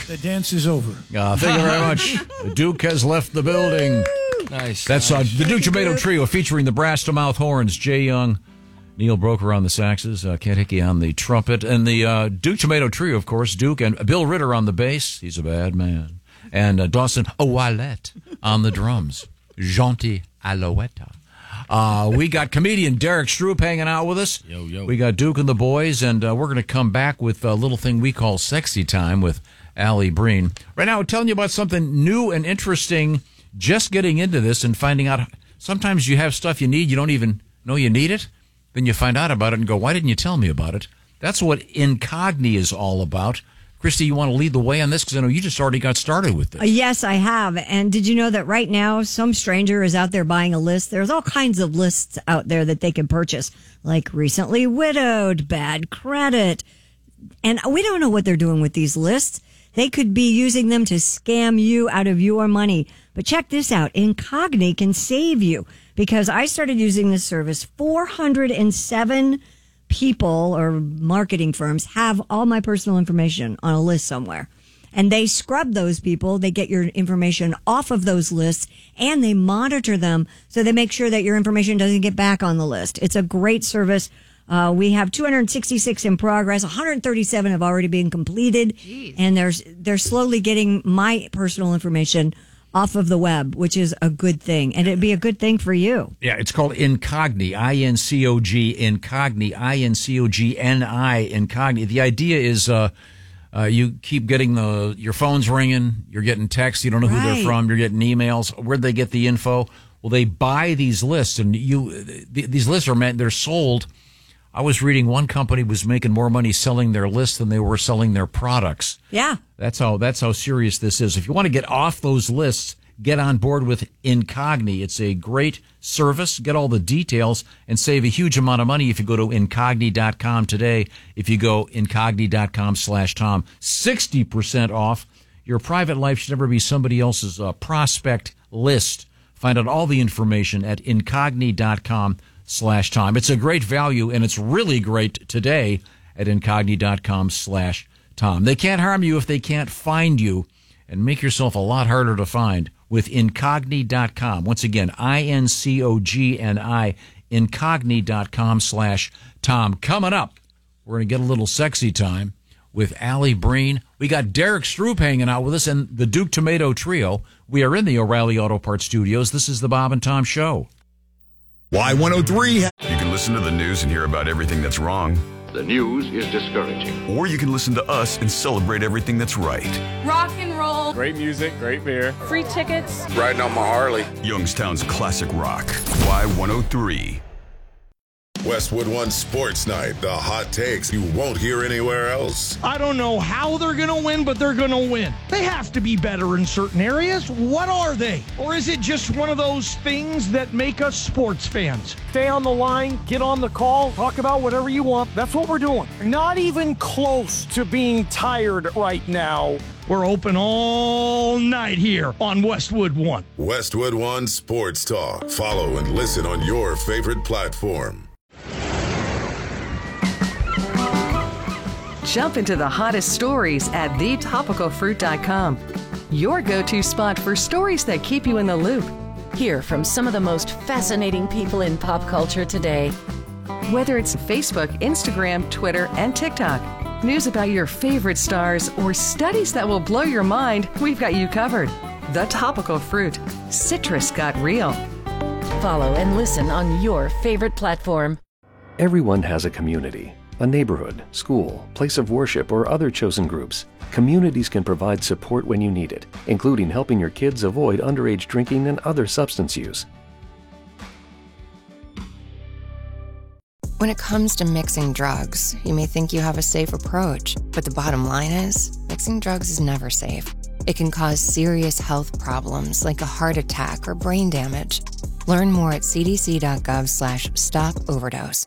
The dance is over. Thank you very much. Duke has left the building. Nice. That's the Duke Tomato Trio featuring the brass to mouth horns, Jay Young, Neil Broker on the saxes, Kent Hickey on the trumpet, and the Duke Tomato Trio, of course, Duke and Bill Ritter on the bass. He's a bad man. And Dawson Ouellette on the drums. Gentil Alouette. We got comedian Derek Stroop hanging out with us. Yo. We got Duke and the boys, and we're going to come back with a little thing we call Sexy Time with Allie Breen. Right now, we're telling you about something new and interesting, just getting into this and finding out sometimes you have stuff you need, you don't even know you need it. Then you find out about it and go, why didn't you tell me about it? That's what Incogni is all about. Christy, you want to lead the way on this? Because I know you just already got started with this. Yes, I have. And did you know that right now some stranger is out there buying a list? There's all kinds of lists out there that they can purchase, like recently widowed, bad credit. And we don't know what they're doing with these lists. They could be using them to scam you out of your money. But check this out. Incogni can save you, because I started using this service. 407 people or marketing firms have all my personal information on a list somewhere. And they scrub those people. They get your information off of those lists, and they monitor them so they make sure that your information doesn't get back on the list. It's a great service. We have 266 in progress. 137 have already been completed. Jeez. And they're slowly getting my personal information off of the web, which is a good thing. And it'd be a good thing for you. Yeah, it's called Incogni, I-N-C-O-G, Incogni, I-N-C-O-G-N-I, Incogni. The idea is you keep getting your phone's ringing, you're getting texts, you don't know who they're from, you're getting emails. Where'd they get the info? Well, they buy these lists, and these lists they're sold. I was reading one company was making more money selling their lists than they were selling their products. Yeah. That's how serious this is. If you want to get off those lists, get on board with Incogni. It's a great service. Get all the details and save a huge amount of money if you go to Incogni.com today. If you go Incogni.com/Tom, 60% off. Your private life should never be somebody else's prospect list. Find out all the information at Incogni.com/Tom. It's a great value, and it's really great today at Incogni.com/Tom. They can't harm you if they can't find you, and make yourself a lot harder to find with Incogni.com. Once again, Incogni, Incogni.com/Tom. Coming up, we're going to get a little sexy time with Allie Breen. We got Derek Stroop hanging out with us and the Duke Tomato Trio. We are in the O'Reilly Auto Parts studios. This is the Bob and Tom Show. Y103. You can listen to the news and hear about everything that's wrong. The news is discouraging. Or you can listen to us and celebrate everything that's right. Rock and roll. Great music, great beer. Free tickets. Riding on my Harley. Youngstown's classic rock. Y103. Westwood One Sports Night. The hot takes you won't hear anywhere else. I don't know how they're going to win, but they're going to win. They have to be better in certain areas. What are they? Or is it just one of those things that make us sports fans? Stay on the line, get on the call, talk about whatever you want. That's what we're doing. Not even close to being tired right now. We're open all night here on Westwood One. Westwood One Sports Talk. Follow and listen on your favorite platform. Jump into the hottest stories at thetopicalfruit.com. Your go-to spot for stories that keep you in the loop. Hear from some of the most fascinating people in pop culture today. Whether it's Facebook, Instagram, Twitter, and TikTok, news about your favorite stars, or studies that will blow your mind, we've got you covered. The Topical Fruit. Citrus got real. Follow and listen on your favorite platform. Everyone has a community. A neighborhood, school, place of worship, or other chosen groups. Communities can provide support when you need it, including helping your kids avoid underage drinking and other substance use. When it comes to mixing drugs, you may think you have a safe approach, but the bottom line is, mixing drugs is never safe. It can cause serious health problems like a heart attack or brain damage. Learn more at cdc.gov/stop-overdose.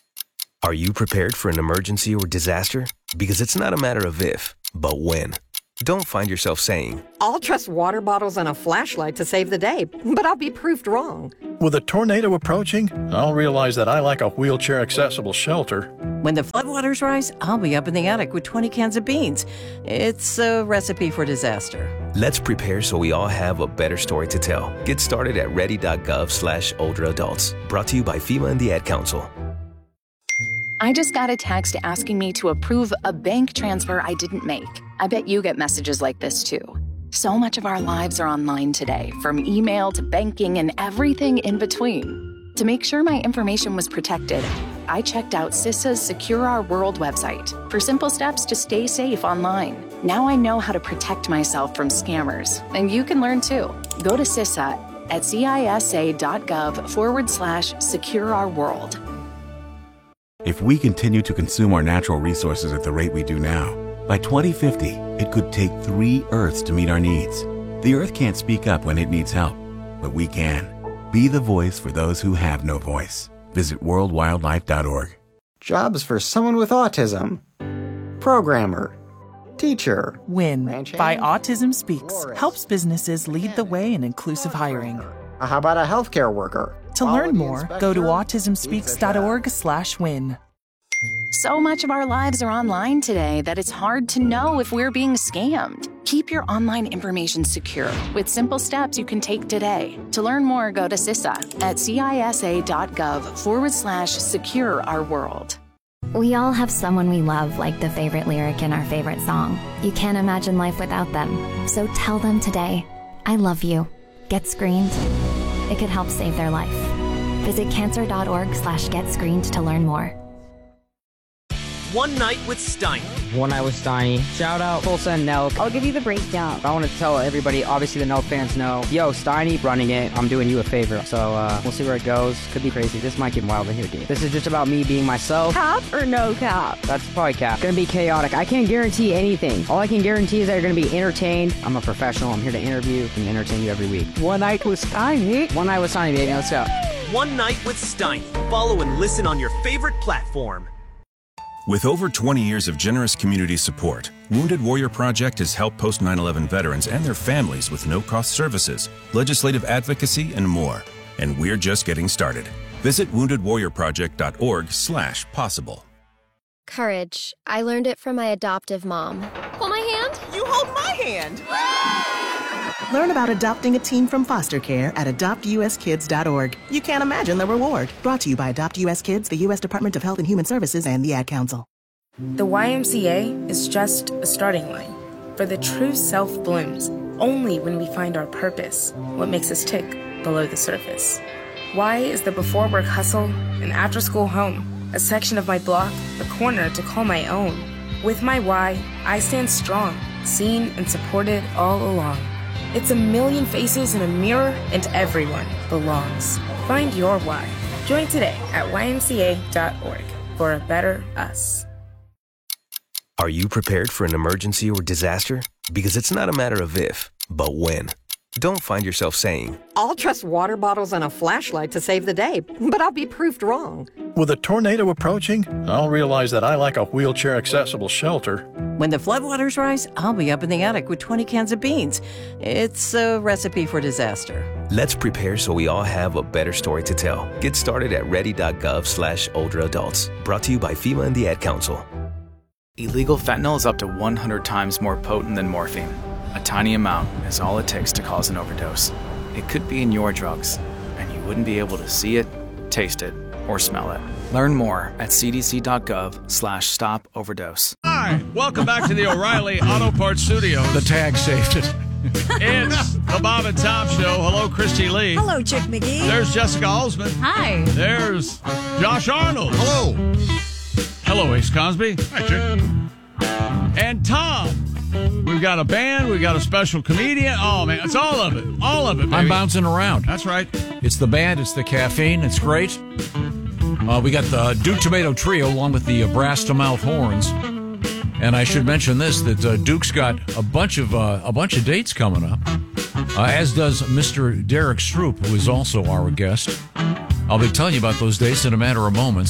Are you prepared for an emergency or disaster? Because it's not a matter of if, but when. don't find yourself saying, I'll trust water bottles and a flashlight to save the day, but I'll be proved wrong. With a tornado approaching, I'll realize that I lack a wheelchair-accessible shelter. When the floodwaters rise, I'll be up in the attic with 20 cans of beans. It's a recipe for disaster. Let's prepare so we all have a better story to tell. Get started at ready.gov/older-adults. Brought to you by FEMA and the Ad Council. I just got a text asking me to approve a bank transfer I didn't make. I bet you get messages like this too. So much of our lives are online today, from email to banking and everything in between. To make sure my information was protected, I checked out CISA's Secure Our World website for simple steps to stay safe online. Now I know how to protect myself from scammers, and you can learn too. Go to CISA at cisa.gov/Secure Our World. If we continue to consume our natural resources at the rate we do now, by 2050, it could take 3 Earths to meet our needs. The Earth can't speak up when it needs help, but we can. Be the voice for those who have no voice. Visit worldwildlife.org. Jobs for someone with autism. Programmer. Teacher. WIN by Autism Speaks helps businesses lead the way in inclusive hiring. How about a healthcare worker? To learn more, go to autismspeaks.org/win. So much of our lives are online today that it's hard to know if we're being scammed. Keep your online information secure with simple steps you can take today. To learn more, go to CISA at cisa.gov/Secure Our World. We all have someone we love, like the favorite lyric in our favorite song. You can't imagine life without them. So tell them today, I love you. Get screened. It could help save their life. Visit cancer.org/getscreened to learn more. One Night with Steiny. One Night with Steiny. Shout out Tulsa and Nelk. I'll give you the breakdown. I want to tell everybody, obviously the Nelk fans know, yo, Steiny running it. I'm doing you a favor. So we'll see where it goes. Could be crazy. This might get wild in here, dude. This is just about me being myself. Cap or no cap? That's probably cap. Gonna be chaotic. I can't guarantee anything. All I can guarantee is that you're gonna be entertained. I'm a professional. I'm here to interview and entertain you every week. One Night with Steiny. One Night with Steiny, baby. Let's go. One Night with Steiny. Follow and listen on your favorite platform. With over 20 years of generous community support, Wounded Warrior Project has helped post 9/11 veterans and their families with no-cost services, legislative advocacy, and more. And we're just getting started. Visit woundedwarriorproject.org/possible. Courage. I learned it from my adoptive mom. Hold my hand. You hold my hand. Learn about adopting a teen from foster care at adoptuskids.org. You can't imagine the reward. Brought to you by Adopt US Kids, the U.S. Department of Health and Human Services, and the Ad Council. The YMCA is just a starting line. For the true self blooms only when we find our purpose, what makes us tick below the surface. Y is the before work hustle, an after school home, a section of my block, a corner to call my own. With my Y, I stand strong, seen and supported all along. It's a million faces in a mirror, and everyone belongs. Find your why. Join today at ymca.org for a better us. Are you prepared for an emergency or disaster? Because it's not a matter of if, but when. Don't find yourself saying, I'll trust water bottles and a flashlight to save the day, but I'll be proved wrong. With a tornado approaching, I'll realize that I lack a wheelchair-accessible shelter. When the floodwaters rise, I'll be up in the attic with 20 cans of beans. It's a recipe for disaster. let's prepare so we all have a better story to tell. Get started at ready.gov/older-adults. Brought to you by FEMA and the Ad Council. Illegal fentanyl is up to 100 times more potent than morphine. A tiny amount is all it takes to cause an overdose. It could be in your drugs, and you wouldn't be able to see it, taste it, or smell it. Learn more at cdc.gov/stop-overdose. Hi, welcome back to the O'Reilly Auto Parts Studios. The tag saved it. It's the Bob and Tom Show. Hello, Christy Lee. Hello, Chick McGee. There's Jessica Alsman. Hi. There's Josh Arnold. Hello. Hello, Ace Cosby. Hi, Chick. And Tom. We've got a band. We've got a special comedian. Oh, man. It's all of it. All of it, baby. I'm bouncing around. That's right. It's the band. It's the caffeine. It's great. We got the Duke Tomato Trio along with the Brass to Mouth Horns. And I should mention this, that Duke's got a bunch of dates coming up, as does Mr. Derek Stroop, who is also our guest. I'll be telling you about those dates in a matter of moments.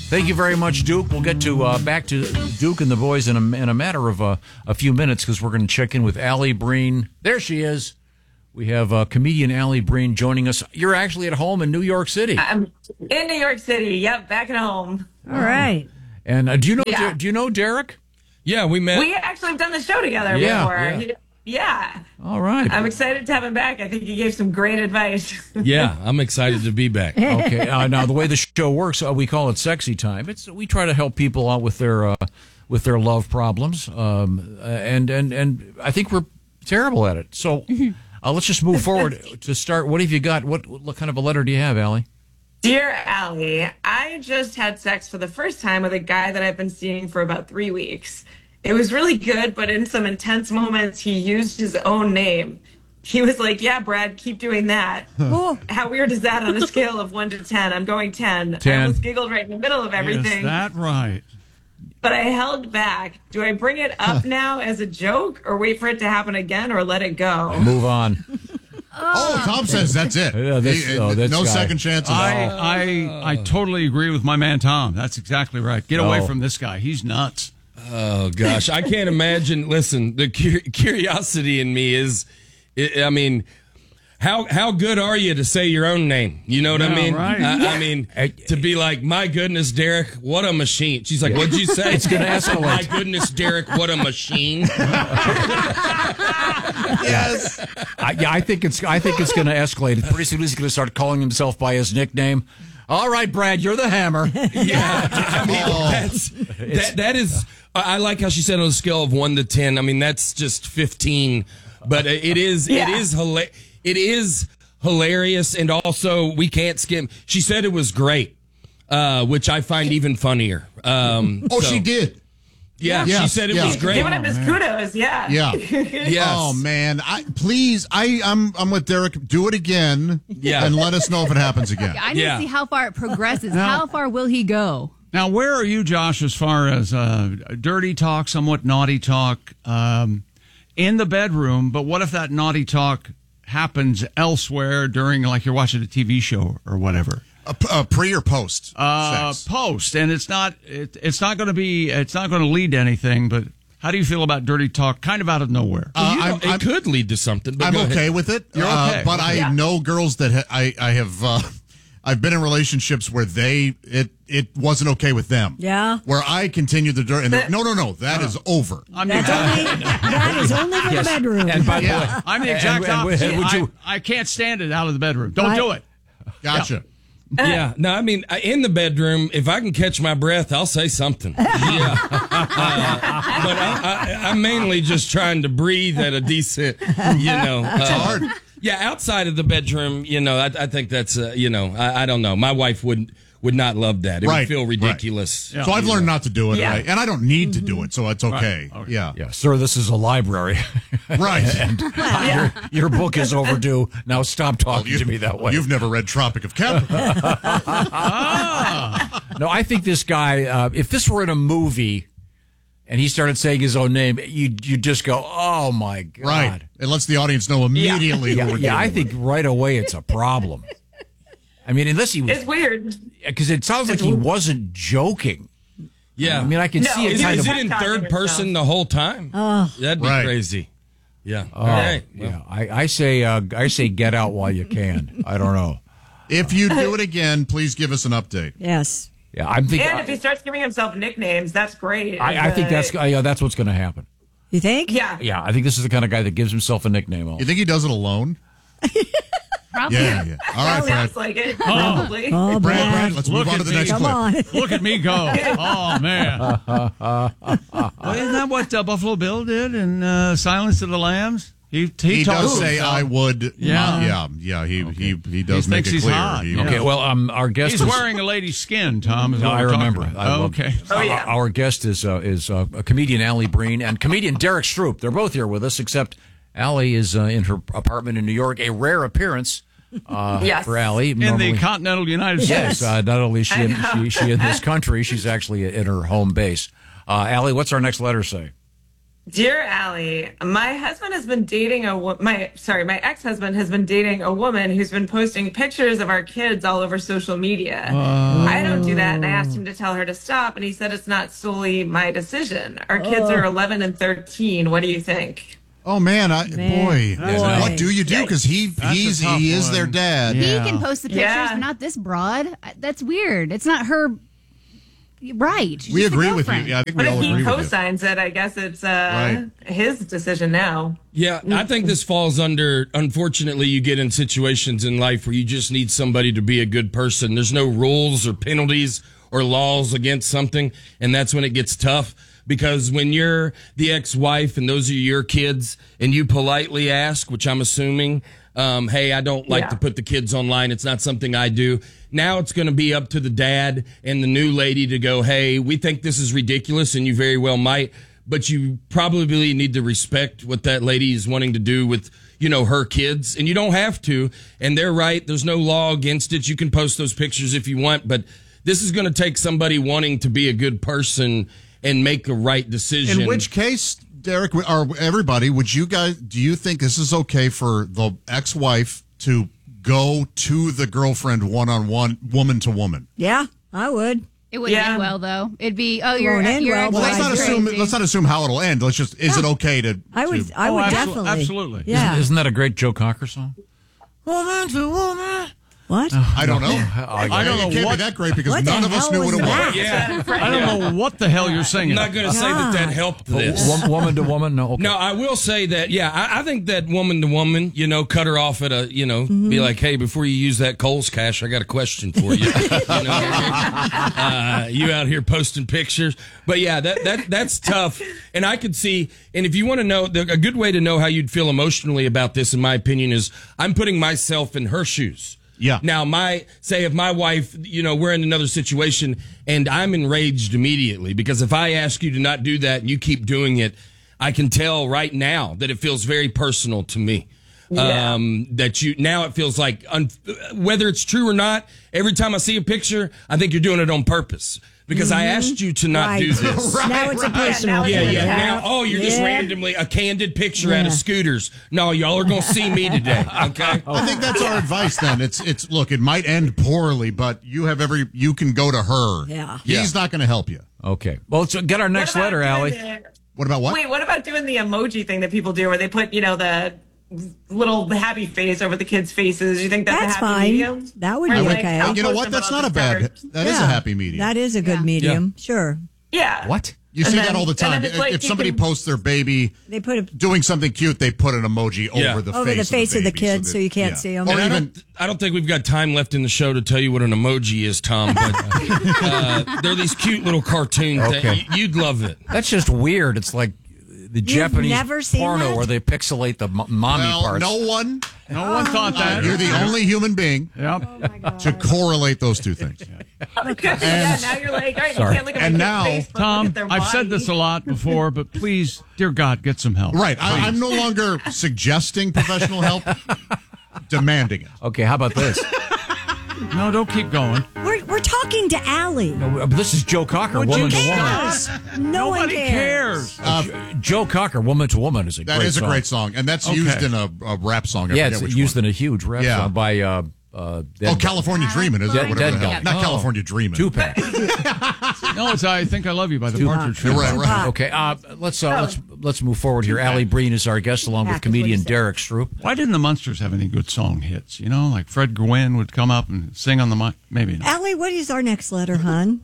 Thank you very much, Duke. We'll get to back to Duke and the boys in a matter of a few minutes because we're going to check in with Allie Breen. There she is. We have comedian Allie Breen joining us. You're actually at home in New York City. I'm in New York City. Yep, back at home. All right. And do you know Derek? Yeah, we met. We actually have done the show together before. Yeah. All right. I'm excited to have him back. I think he gave some great advice. Yeah, I'm excited to be back. Okay. Now the way the show works, we call it Sexy Time. We try to help people out with their love problems, and I think we're terrible at it. So let's just move forward to start. What have you got? What kind of a letter do you have, Allie? Dear Allie, I just had sex for the first time with a guy that I've been seeing for about 3 weeks. It was really good, but in some intense moments, he used his own name. He was like, yeah, Brad, keep doing that. How weird is that on a scale of 1 to 10? I'm going 10. 10. I almost giggled right in the middle of everything. Is that right? But I held back. Do I bring it up now as a joke or wait for it to happen again or let it go? Move on. Tom says that's it. Yeah, no second chances. I totally agree with my man Tom. That's exactly right. Get away from this guy. He's nuts. Oh, gosh. I can't imagine. Listen, the curiosity in me is, I mean, how good are you to say your own name? You know what I mean? Right. I mean, to be like, my goodness, Derek, what a machine. She's like, what'd you say? It's going to escalate. My goodness, Derek, what a machine. Yes. I think it's going to escalate. Pretty soon he's going to start calling himself by his nickname. All right, Brad, you're the hammer. Yeah. I mean, that is, I like how she said on a scale of 1 to 10. I mean, that's just 15. But it is hilarious. And also, we can't skim. She said it was great, which I find even funnier. She did. Yeah, she said it was great. Giving him his kudos, yeah. Yes. Oh man, I'm with Derek. Do it again, and let us know if it happens again. I need to see how far it progresses. How far will he go? Now, where are you, Josh, as far as dirty talk, somewhat naughty talk in the bedroom? But what if that naughty talk happens elsewhere during, like, you're watching a TV show or whatever? Pre or post? Post, and it's not going to lead to anything. But how do you feel about dirty talk, kind of out of nowhere? It could lead to something. But I'm okay with it. You're okay, but I know girls that I have. I've been in relationships where it wasn't okay with them. Yeah. Where I continued the dirt. And no, that is over. That is only for the bedroom. And by the way, I'm the exact opposite. I can't stand it out of the bedroom. Don't do it. Gotcha. Yeah. No, I mean, in the bedroom, if I can catch my breath, I'll say something. Yeah. But I'm mainly just trying to breathe at a decent, It's hard. Yeah, outside of the bedroom, I think that's, I don't know. My wife would not love that. It would feel ridiculous. Right. So I've learned not to do it, right? And I don't need to do it, so it's okay. Right. Yeah, sir, this is a library. Right. And your book is overdue. Now stop talking to me that way. You've never read Tropic of Capricorn. No, I think this guy, if this were in a movie and he started saying his own name, you just go, oh, my God. Right. It lets the audience know immediately who we're dealing I think right away it's a problem. I mean, unless he was... It's weird. Because it sounds like he wasn't joking. Yeah. I mean, I can see it kind is of... it in third person the whole time? Oh. That'd be crazy. Yeah. All right. Yeah. I say get out while you can. I don't know. If you do it again, please give us an update. Yes. Yeah, I'm thinking... And if he starts giving himself nicknames, that's great. I think that's what's going to happen. You think? Yeah. Yeah, I think this is the kind of guy that gives himself a nickname. You think he does it alone? Probably. Yeah. All right, Brad. Sounds like it. Probably. Oh, Brad, let's move on to the next Come clip. on. Look at me go. Oh, man. Well, isn't that what Buffalo Bill did in Silence of the Lambs? He does say I would. Yeah. He does make it he's clear. hot. Okay, well, our guest He's is wearing a lady's skin, Tom. Is what I we're remember. talking about. Okay. Oh, yeah. Our guest is a comedian, Allie Breen, and comedian Derek Stroop. They're both here with us, except Allie is in her apartment in New York, a rare appearance for Allie. In the continental United States. Yes, not only is she in this country, she's actually in her home base. Allie, what's our next letter say? Dear Allie, my husband has been dating my ex-husband has been dating a woman who's been posting pictures of our kids all over social media. I don't do that, and I asked him to tell her to stop, and he said it's not solely my decision. Our kids are 11 and 13. What do you think? Oh man, boy, what do you do? Because he is their dad. He can post the pictures, but not this broad. That's weird. It's not her. Right. We agree with you. Yeah, I think we all agree with you. But if he co-signs it, I guess it's his decision now. Yeah, I think this falls under, unfortunately, you get in situations in life where you just need somebody to be a good person. There's no rules or penalties or laws against something, and that's when it gets tough. Because when you're the ex-wife and those are your kids and you politely ask, which I'm assuming, hey, I don't like to put the kids online. It's not something I do. Now it's going to be up to the dad and the new lady to go, hey, we think this is ridiculous, and you very well might, but you probably need to respect what that lady is wanting to do with, her kids. And you don't have to. And they're right. There's no law against it. You can post those pictures if you want, but this is going to take somebody wanting to be a good person and make a right decision. In which case, Derek, or everybody, do you think this is okay for the ex-wife to go to the girlfriend one-on-one, woman to woman? Yeah, I would. It wouldn't end well, though. It'd be, you're well, let's not assume how it'll end. Is it okay to? I would definitely. Absolutely. Yeah. Isn't that a great Joe Cocker song? Woman to woman. What? I don't know. I don't know. It can't be that great because none of us knew what it was. Yeah. I don't know what the hell you're singing. I'm not going to say that helped this. Woman to woman? No, okay. No, I will say that, I think that woman to woman, cut her off at be like, hey, before you use that Kohl's cash, I got a question for you. You out here posting pictures. But yeah, that's tough. And I could see, and if you want to know, a good way to know how you'd feel emotionally about this, in my opinion, is I'm putting myself in her shoes. Yeah. Now, if my wife, we're in another situation and I'm enraged immediately because if I ask you to not do that and you keep doing it, I can tell right now that it feels very personal to me. Yeah. Now it feels like, whether it's true or not, every time I see a picture, I think you're doing it on purpose. Because I asked you to not do this. Now it's a personal thing. Now, you're just randomly a candid picture out of Scooters. No, y'all are going to see me today. Okay. I think that's our advice then. Look, it might end poorly, but you can go to her. Yeah. He's not going to help you. Okay. Well, let's get our next letter, Allie. What about what? Wait, what about doing the emoji thing that people do where they put, the little happy face over the kids' faces? You think that's a happy medium? That would be okay. You know what? That's not a bad. That is a happy medium. That is a good medium. Yeah. Sure. Yeah. What? You see that all the time. If somebody posts their baby doing something cute, they put an emoji over the face of the kid so you can't see them. Or I don't think we've got time left in the show to tell you what an emoji is, Tom, but they're these cute little cartoons that you'd love it. That's just weird. It's like the Japanese porno where they pixelate the mommy parts. No one thought that. You're the only human being to correlate those two things. Now you're like, all right, you can't look at my kid's face, Tom, I've said this a lot before, but please, dear God, get some help. Right. I'm no longer suggesting professional help, demanding it. Okay, how about this? No, don't keep going. We're talking to Allie. No, this is Joe Cocker, woman to woman. No one Nobody cares. Joe Cocker, woman to woman, is a great song. That is a great song, and that's used in a rap song. It's used in a huge rap song by... California Dreamin', is it? Whatever the hell. Not California Dreamin'. Tupac. No, it's I Think I Love You by the Partridge Family. Right. Okay, let's move forward here. Allie Breen is our guest, along with comedian Derek Stroop. Why didn't the Munsters have any good song hits? Like Fred Gwynne would come up and sing on the mic. Maybe not. Allie, what is our next letter, hon?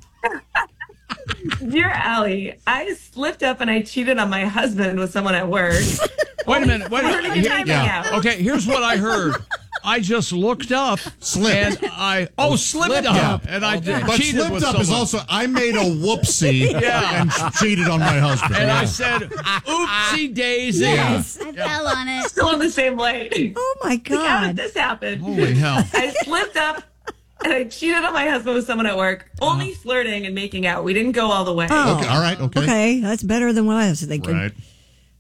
Dear Allie, I slipped up and I cheated on my husband with someone at work. Wait a minute. Okay, here's what I heard. I just looked up, slipped, and slipped up, and I but cheated slipped with up someone. is also I made a whoopsie and cheated on my husband. And I said, "Oopsie daisy!" Yes, I fell on it. Still on the same lane. Oh my God! Like, how did this happen? Holy hell! I slipped up. And I cheated on my husband with someone at work, only flirting and making out. We didn't go all the way. Oh, okay, all right, okay. Okay, that's better than what I was thinking. Right.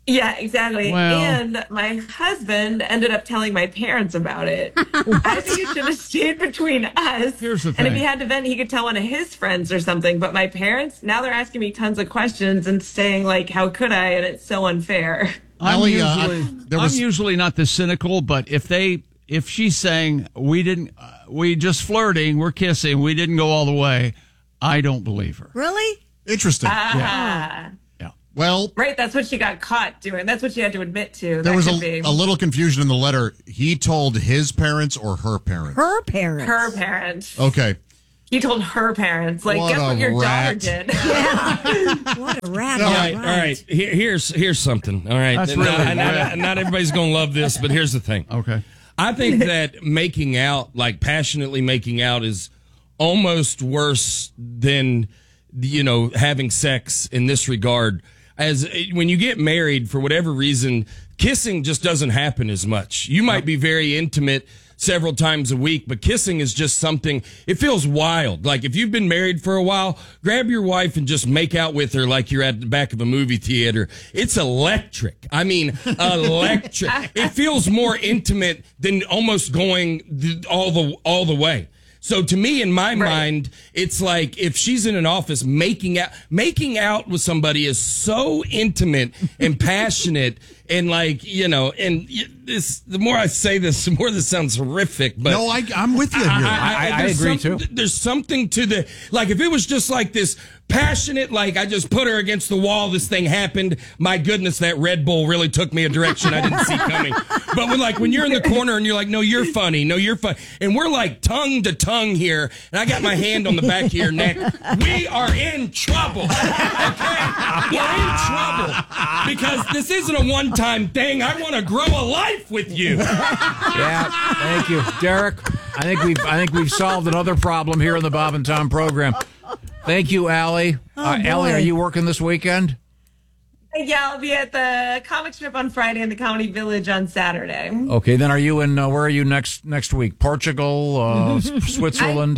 Yeah, exactly. Well- And my husband ended up telling my parents about it. I think it should have stayed between us. Here's the And if thing. he had to vent, he could tell one of his friends or something. But my parents, now they're asking me tons of questions and saying, like, how could I? And it's so unfair. I'm Ellie, I'm usually not this cynical, but if she's saying we just flirting, we're kissing, we didn't go all the way, I don't believe her. Really? Interesting. Ah. Well, Right, that's what she got caught doing. That's what she had to admit to. there That was could be. a little confusion in the letter. He told his parents or her parents? Her parents. Her parents. Okay. He told her parents, like, What guess a what your rat. daughter did. What a rat. All right. Here's something. All right. That's really Not everybody's going to love this, but here's the thing. Okay. I think that making out, like passionately making out, is almost worse than, having sex in this regard. As when you get married, for whatever reason, kissing just doesn't happen as much. You might be very intimate several times a week, but kissing is just something, it feels wild. Like if you've been married for a while, grab your wife and just make out with her like you're at the back of a movie theater. It's electric. I mean, electric. It feels more intimate than almost going all the way. So to me, in my mind, it's like if she's in an office making out with somebody is so intimate and passionate and the more I say this, the more this sounds horrific. But no, I'm with you here. I agree too. There's something to the, like if it was just like this passionate, like I just put her against the wall, this thing happened. My goodness, that Red Bull really took me a direction I didn't see coming. But when you're in the corner and you're like, no, you're funny. No, you're funny. And we're like tongue to tongue here. And I got my hand on the back of your neck. We are in trouble. Okay? We're in trouble because this isn't a one-time thing. I want to grow a life with you. Yeah, thank you, Derek. I think we've solved another problem here in the Bob and Tom program. Thank you, Allie. Allie, are you working this weekend? Yeah, I'll be at the comic strip on Friday and the Comedy Village on Saturday. Okay, then are you in? Where are you next week? Portugal, Switzerland.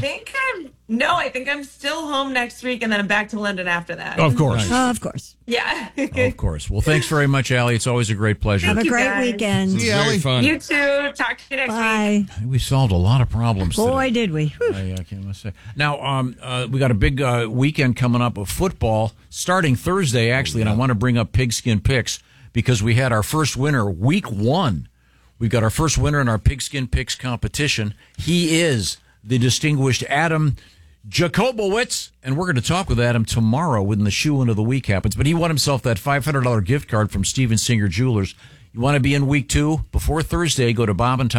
I think I'm still home next week, and then I'm back to London after that. Of course. Of course. Yeah. Of course. Well, thanks very much, Allie. It's always a great pleasure. Have a you, great guys. weekend. It's very fun. You too. Talk to you next Bye. week. We solved a lot of problems Boy, today. did we. I can't say. Now, we got a big weekend coming up of football starting Thursday, actually, and I want to bring up Pigskin Picks because we had our first winner week 1. We've got our first winner in our Pigskin Picks competition. He is the distinguished Adam Jacobowitz, and we're going to talk with Adam tomorrow when the shoe-in of the week happens. But he won himself that $500 gift card from Steven Singer Jewelers. You want to be in week 2? Before Thursday, go to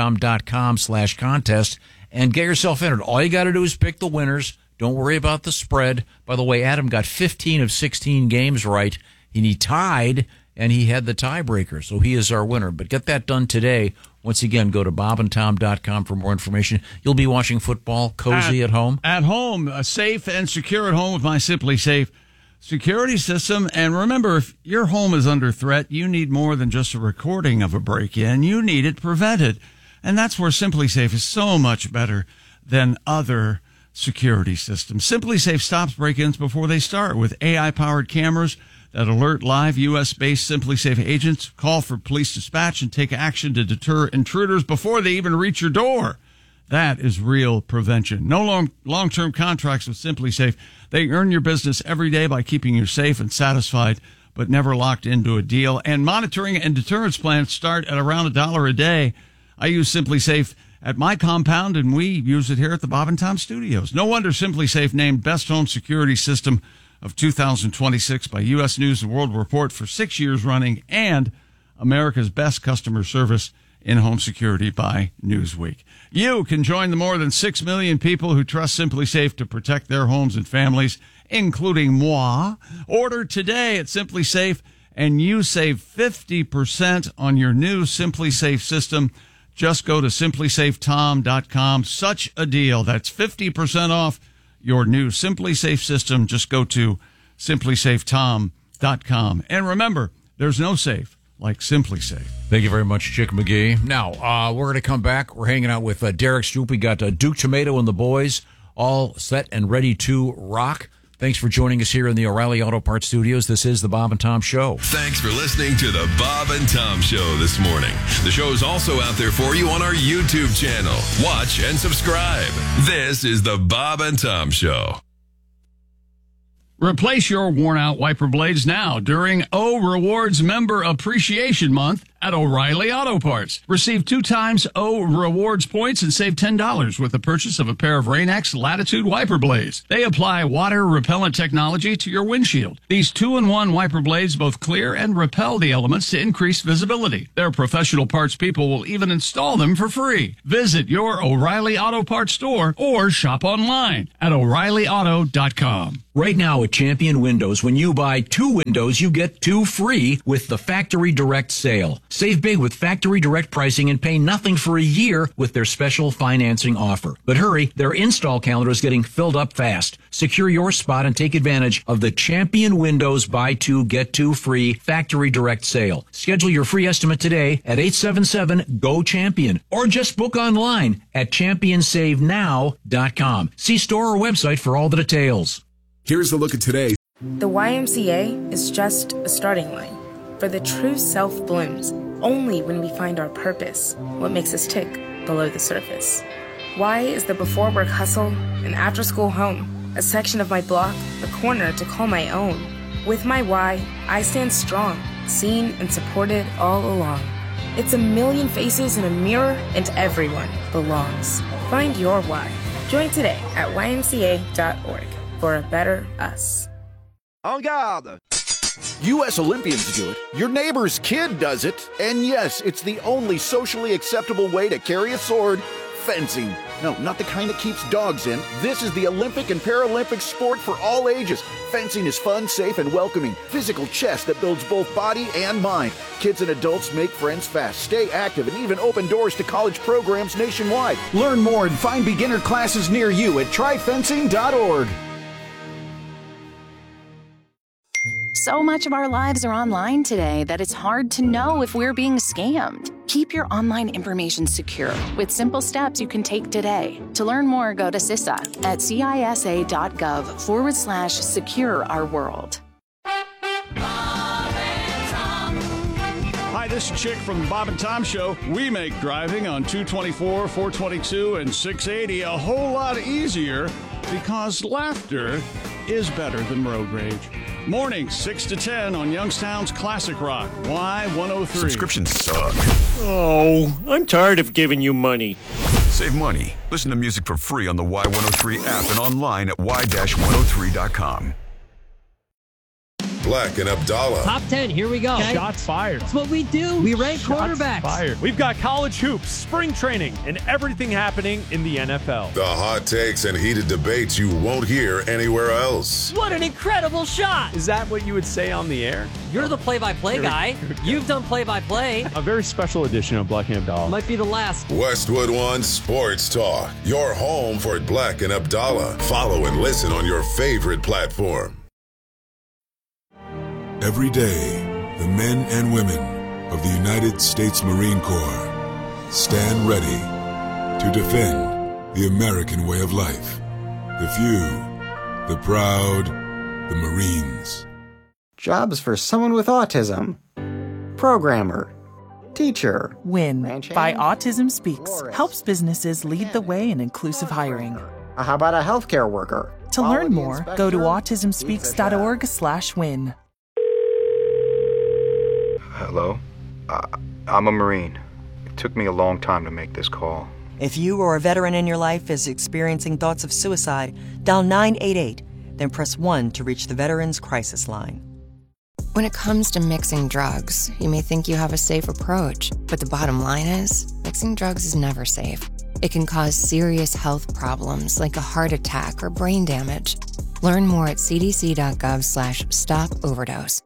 bobandtom.com/contest and get yourself entered. All you got to do is pick the winners. Don't worry about the spread. By the way, Adam got 15 of 16 games right, and he tied, and he had the tiebreaker, so he is our winner. But get that done today. Once again, go to bobandtom.com for more information. You'll be watching football cozy at home? At home, safe and secure at home with my Simply Safe security system. And remember, if your home is under threat, you need more than just a recording of a break-in. You need it prevented. And that's where Simply Safe is so much better than other security systems. Simply Safe stops break-ins before they start with AI-powered cameras that alert live U.S.-based Simply Safe agents, call for police dispatch, and take action to deter intruders before they even reach your door. That is real prevention. No long-term contracts with Simply Safe. They earn your business every day by keeping you safe and satisfied, but never locked into a deal. And monitoring and deterrence plans start at around $1 a day. I use Simply Safe at my compound, and we use it here at the Bob and Tom Studios. No wonder Simply Safe named Best Home Security System of 2026 by U.S. News & World Report for 6 years running, and America's Best Customer Service in Home Security by Newsweek. You can join the more than 6 million people who trust Simply Safe to protect their homes and families, including moi. Order today at Simply Safe, and you save 50% on your new Simply Safe system. Just go to simplysafetom.com. Such a deal. That's 50% off your new Simply Safe system. Just go to simplysafetom.com. And remember, there's no safe like Simply Safe. Thank you very much, Chick McGee. Now, we're going to come back. We're hanging out with Derek Stroop. We got Duke Tomato and the boys all set and ready to rock. Thanks for joining us here in the O'Reilly Auto Parts Studios. This is the Bob and Tom Show. Thanks for listening to the Bob and Tom Show this morning. The show is also out there for you on our YouTube channel. Watch and subscribe. This is the Bob and Tom Show. Replace your worn-out wiper blades now during O Rewards Member Appreciation Month at O'Reilly Auto Parts. Receive 2 times O Rewards points and save $10 with the purchase of a pair of Rain-X Latitude wiper blades. They apply water-repellent technology to your windshield. These 2-in-1 wiper blades both clear and repel the elements to increase visibility. Their professional parts people will even install them for free. Visit your O'Reilly Auto Parts store or shop online at O'ReillyAuto.com. Right now at Champion Windows, when you buy 2 windows, you get 2 free with the Factory Direct sale. Save big with Factory Direct pricing and pay nothing for a year with their special financing offer. But hurry, their install calendar is getting filled up fast. Secure your spot and take advantage of the Champion Windows buy 2, get 2 free Factory Direct sale. Schedule your free estimate today at 877-GO-CHAMPION or just book online at ChampionSaveNow.com. See store or website for all the details. Here's the look at today. The YMCA is just a starting line, for the true self blooms only when we find our purpose, what makes us tick below the surface. Y is the before work hustle and after school home, a section of my block, a corner to call my own. With my Y, I stand strong, seen and supported all along. It's a million faces in a mirror and everyone belongs. Find your Y. Join today at ymca.org. for a better us. En garde! U.S. Olympians do it. Your neighbor's kid does it. And yes, it's the only socially acceptable way to carry a sword. Fencing. No, not the kind that keeps dogs in. This is the Olympic and Paralympic sport for all ages. Fencing is fun, safe, and welcoming. Physical chess that builds both body and mind. Kids and adults make friends fast, stay active, and even open doors to college programs nationwide. Learn more and find beginner classes near you at tryfencing.org. So much of our lives are online today that it's hard to know if we're being scammed. Keep your online information secure with simple steps you can take today. To learn more, go to CISA at cisa.gov/secure our world. Hi, this is Chick from the Bob and Tom Show. We make driving on 224, 422, and 680 a whole lot easier because laughter is better than road rage. Mornings, 6 to 10 on Youngstown's Classic Rock, Y103. Subscriptions suck. Oh, I'm tired of giving you money. Save money. Listen to music for free on the Y103 app and online at y-103.com. Black and Abdallah. Top 10, here we go. Okay. Shots fired. That's what we do. We rank quarterbacks. Fired. We've got college hoops, spring training, and everything happening in the NFL. The hot takes and heated debates you won't hear anywhere else. What an incredible shot. Is that what you would say on the air? You're the play-by-play guy. You've done play-by-play. A very special edition of Black and Abdallah. Might be the last. Westwood One Sports Talk. Your home for Black and Abdallah. Follow and listen on your favorite platform. Every day, the men and women of the United States Marine Corps stand ready to defend the American way of life. The few, the proud, the Marines. Jobs for someone with autism. Programmer. Teacher. WIN by Autism Speaks helps businesses lead the way in inclusive hiring. How about a healthcare worker? To learn more, go to autismspeaks.org/win. Hello? I'm a Marine. It took me a long time to make this call. If you or a veteran in your life is experiencing thoughts of suicide, dial 988, then press 1 to reach the Veterans Crisis Line. When it comes to mixing drugs, you may think you have a safe approach, but the bottom line is, mixing drugs is never safe. It can cause serious health problems like a heart attack or brain damage. Learn more at cdc.gov/stop-overdose.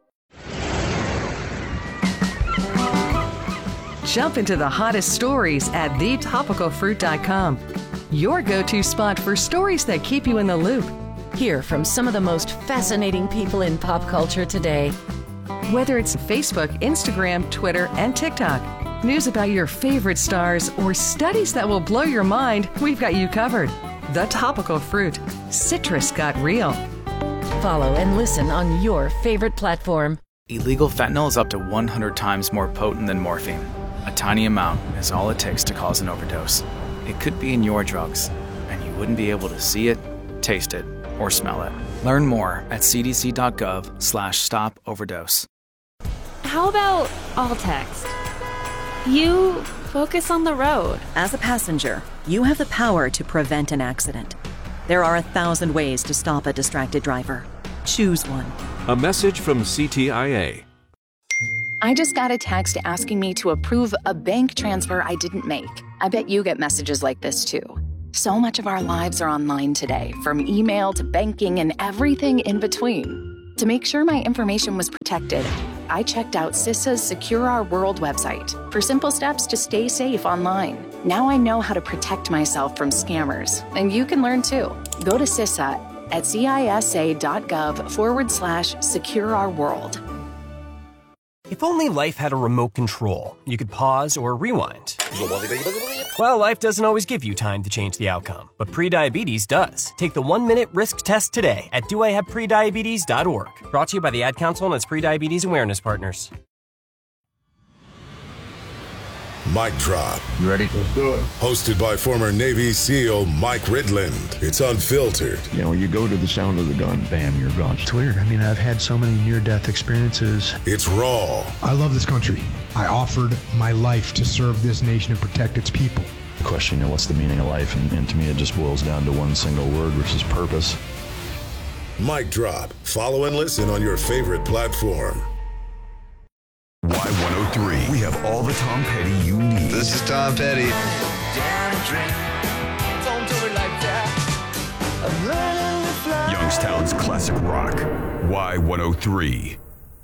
Jump into the hottest stories at thetopicalfruit.com. Your go-to spot for stories that keep you in the loop. Hear from some of the most fascinating people in pop culture today. Whether it's Facebook, Instagram, Twitter, and TikTok, news about your favorite stars, or studies that will blow your mind, we've got you covered. The Topical Fruit. Citrus got real. Follow and listen on your favorite platform. Illegal fentanyl is up to 100 times more potent than morphine. A tiny amount is all it takes to cause an overdose. It could be in your drugs, and you wouldn't be able to see it, taste it, or smell it. Learn more at cdc.gov/stop-overdose. How about all text? You focus on the road. As a passenger, you have the power to prevent an accident. There are 1,000 ways to stop a distracted driver. Choose one. A message from CTIA. I just got a text asking me to approve a bank transfer I didn't make. I bet you get messages like this too. So much of our lives are online today, from email to banking and everything in between. To make sure my information was protected, I checked out CISA's Secure Our World website for simple steps to stay safe online. Now I know how to protect myself from scammers, and you can learn too. Go to CISA at cisa.gov/Secure Our World. If only life had a remote control, you could pause or rewind. Well, life doesn't always give you time to change the outcome, but prediabetes does. Take the 1-minute risk test today at doihaveprediabetes.org. Brought to you by the Ad Council and its Prediabetes Awareness Partners. Mic Drop. You ready? Let's do it. Hosted by former Navy SEAL Mike Ridland. It's unfiltered. You know, you go to the sound of the gun, bam, you're gone. It's weird. I mean, I've had so many near-death experiences. It's raw. I love this country. I offered my life to serve this nation and protect its people. The question, you know, what's the meaning of life? And to me, it just boils down to one single word, which is purpose. Mic Drop. Follow and listen on your favorite platform. Y103. We have all the Tom Petty you need. This is Tom Petty. Youngstown's classic rock. Y103.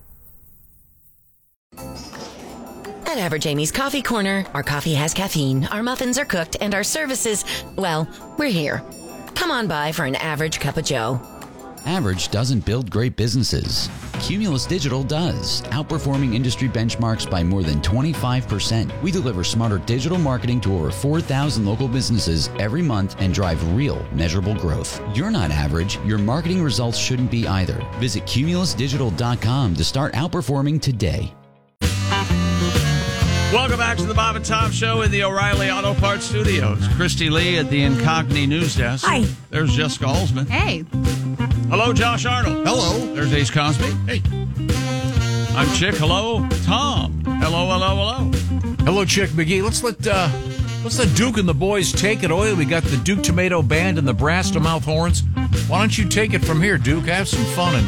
At Average Amy's Coffee Corner, our coffee has caffeine, our muffins are cooked, and our services, well, we're here. Come on by for an average cup of joe. Average doesn't build great businesses. Cumulus Digital does, outperforming industry benchmarks by more than 25%. We deliver smarter digital marketing to over 4,000 local businesses every month and drive real, measurable growth. You're not average. Your marketing results shouldn't be either. Visit cumulusdigital.com to start outperforming today. Welcome back to the Bob and Tom Show in the O'Reilly Auto Parts Studios. Christy Lee at the Incogni News Desk. Hi. There's Jessica Holzman. Hey. Hello, Josh Arnold. Hello. There's Ace Cosby. Hey. I'm Chick. Hello, Tom. Hello, hello, hello. Hello, Chick McGee. Let's let Duke and the boys take it away. We got the Duke Tomato Band and the Brass to Mouth Horns. Why don't you take it from here, Duke? Have some fun and